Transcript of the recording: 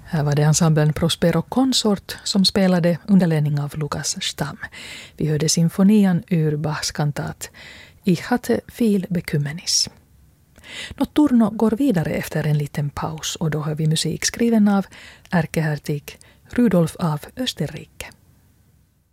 Här var det ensemblen Prospero Consort som spelade under ledning av Lukas Stam. Vi hörde symfonian ur Bachs kantat Ich hatte viel Bekümmernis. Notturno går vidare efter en liten paus och då hör vi musik skriven av ärkehertig Rudolf av Österrike.